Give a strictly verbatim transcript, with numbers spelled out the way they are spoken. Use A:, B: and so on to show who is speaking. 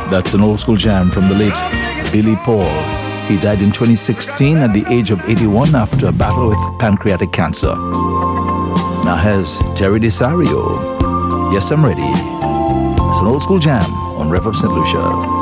A: That's an old school jam from the late Billy Paul. He died in twenty sixteen at the age of eighty-one after a battle with pancreatic cancer. Now here's Terry DeSario. Yes, I'm ready. It's an old school jam on Rev Up Saint Lucia.